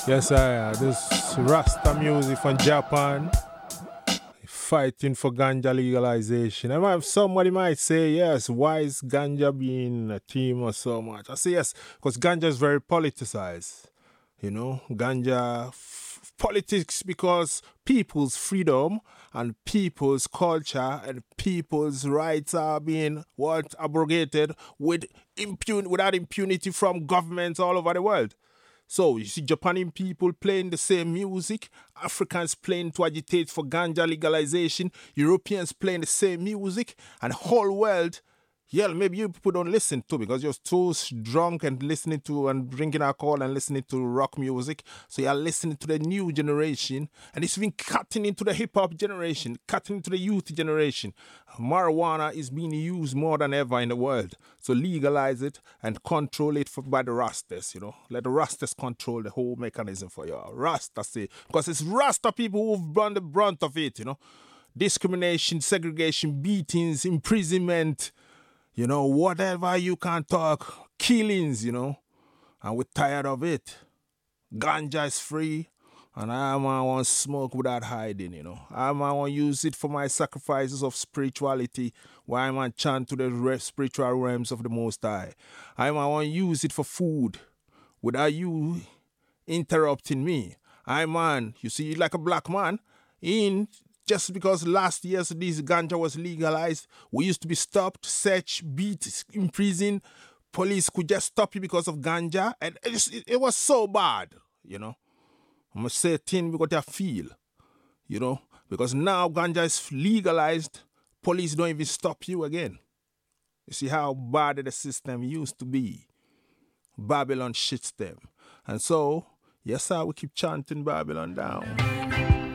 Yes, I. This Rasta music from Japan fighting for ganja legalization. Somebody might say, yes, why is ganja being a theme or so much? I say yes, because ganja is very politicized. Ganja politics because people's freedom and people's culture and people's rights are being abrogated without impunity from governments all over the world. So you see Japanese people playing the same music, Africans playing to agitate for ganja legalization, Europeans playing the same music, and the whole world, yeah, maybe you people don't listen to because you're too drunk and listening to and drinking alcohol and listening to rock music. So you're listening to the new generation, and it's been cutting into the hip hop generation, cutting into the youth generation. Marijuana is being used more than ever in the world. So legalize it and control it by the Rastas. Let the Rastas control the whole mechanism for you. Rasta say, because it's Rasta people who've borne the brunt of it. Discrimination, segregation, beatings, imprisonment, whatever you can talk, killings, and we're tired of it. Ganja is free, and I want to smoke without hiding. I want to use it for my sacrifices of spirituality, where I want to chant to the spiritual realms of the Most High. I want to use it for food, without you interrupting me. You see, like a black man, just because last year this ganja was legalized, we used to be stopped, searched, beat, imprisoned. Police could just stop you because of ganja, and it was so bad. I'm going to say a thing because I feel, because now ganja is legalized, police don't even stop you again. You see how bad the system used to be. Babylon shits them. And so, yes, sir, we keep chanting Babylon down.